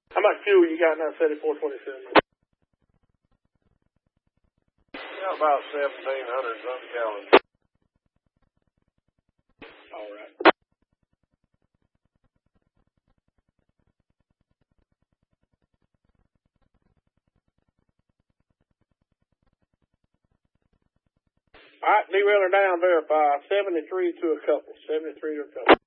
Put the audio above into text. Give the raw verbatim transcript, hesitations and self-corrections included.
How much fuel you got in that seventy-four twenty-seven? Yeah, about seventeen hundred some gallons. All right. All right, derailer down, verify. seventy-three to a couple. seventy-three to a couple.